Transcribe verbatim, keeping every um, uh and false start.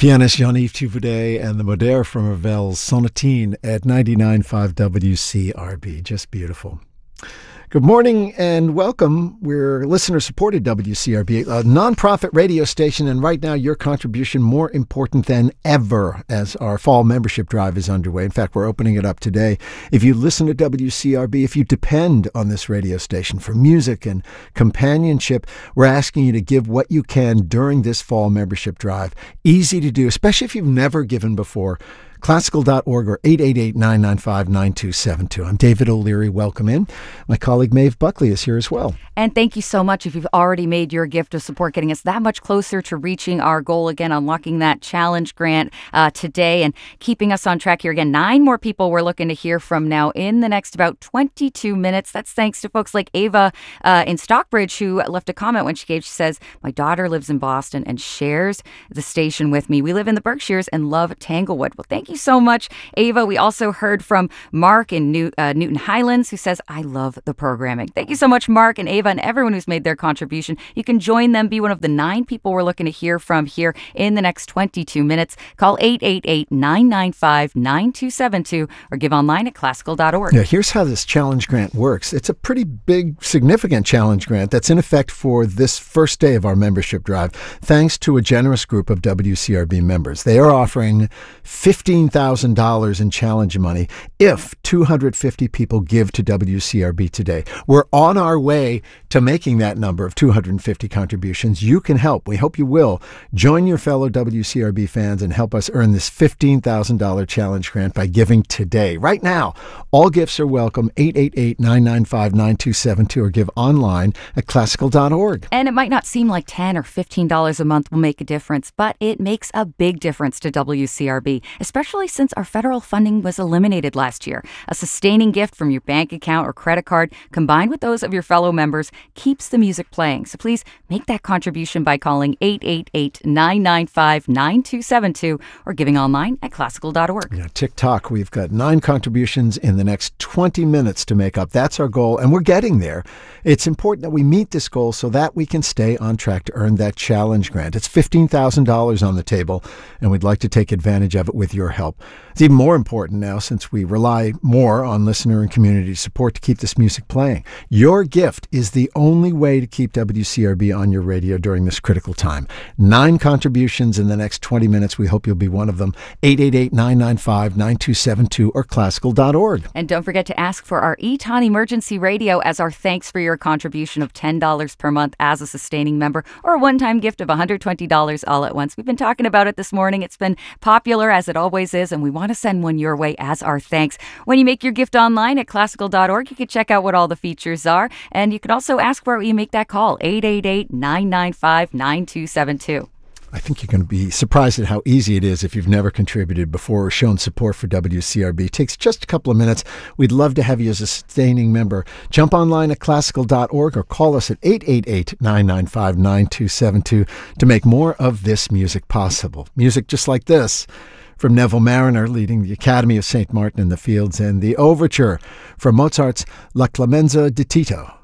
Pianist Jean-Yves Thibaudet and the Modere from Ravel's Sonatine at ninety-nine point five W C R B. Just beautiful. Good morning and welcome. We're listener-supported W C R B, a nonprofit radio station, and right now your contribution more important than ever as our fall membership drive is underway. In fact, we're opening it up today. If you listen to W C R B, if you depend on this radio station for music and companionship, we're asking you to give what you can during this fall membership drive. Easy to do, especially if you've never given before. Classical dot org or eight eight eight, nine nine five, nine two seven two. I'm David O'Leary. Welcome in. My colleague Maeve Buckley is here as well. And thank you so much if you've already made your gift of support, getting us that much closer to reaching our goal again, unlocking that challenge grant uh, today and keeping us on track here. Again, nine more people we're looking to hear from now in the next about twenty-two minutes. That's thanks to folks like Ava uh, in Stockbridge, who left a comment when she gave. She says, my daughter lives in Boston and shares the station with me. We live in the Berkshires and love Tanglewood. Well, thank you so much, Ava. We also heard from Mark in New, uh, Newton Highlands, who says, I love the programming. Thank you so much, Mark and Ava, and everyone who's made their contribution. You can join them, be one of the nine people we're looking to hear from here in the next twenty-two minutes. Call eight eight eight, nine nine five, nine two seven two or give online at classical dot org. Yeah, here's how this challenge grant works. It's a pretty big, significant challenge grant that's in effect for this first day of our membership drive, thanks to a generous group of W C R B members. They are offering fifteen thousand dollars in challenge money if two hundred fifty people give to W C R B today. We're on our way to making that number of two hundred fifty contributions. You can help. We hope you will. Join your fellow W C R B fans and help us earn this fifteen thousand dollars challenge grant by giving today. Right now, all gifts are welcome. eight eight eight, nine nine five, nine two seven two or give online at classical dot org. And it might not seem like ten dollars or fifteen dollars a month will make a difference, but it makes a big difference to W C R B, especially since our federal funding was eliminated last year. A sustaining gift from your bank account or credit card, combined with those of your fellow members, keeps the music playing. So please make that contribution by calling eight eight eight, nine nine five, nine two seven two or giving online at classical dot org. Yeah, tick-tock. We've got nine contributions in the next twenty minutes to make up. That's our goal, and we're getting there. It's important that we meet this goal so that we can stay on track to earn that challenge grant. It's fifteen thousand dollars on the table, and we'd like to take advantage of it with your help. It's even more important now since we rely more on listener and community support to keep this music playing. Your gift is the only way to keep W C R B on your radio during this critical time. Nine contributions in the next twenty minutes. We hope you'll be one of them. eight eight eight, nine nine five, nine two seven two or classical dot org. And don't forget to ask for our Eton Emergency Radio as our thanks for your contribution of ten dollars per month as a sustaining member, or a one-time gift of one hundred twenty dollars all at once. We've been talking about it this morning. It's been popular, as it always is, and we want to send one your way as our thanks. When you make your gift online at classical dot org, you can check out what all the features are, and you can also ask where you make that call, eight eight eight, nine nine five, nine two seven two. I think you're going to be surprised at how easy it is if you've never contributed before or shown support for W C R B. It takes just a couple of minutes. We'd love to have you as a sustaining member. Jump online at classical dot org or call us at eight eight eight, nine nine five, nine two seven two to make more of this music possible. Music just like this from Neville Mariner leading the Academy of Saint Martin in the Fields, and the overture from Mozart's La Clemenza di Tito.